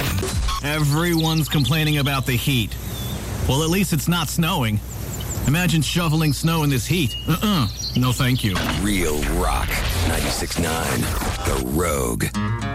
Everyone's complaining about the heat. Well, at least it's not snowing. Imagine shoveling snow in this heat. No thank you. Real Rock 96.9 The Rogue.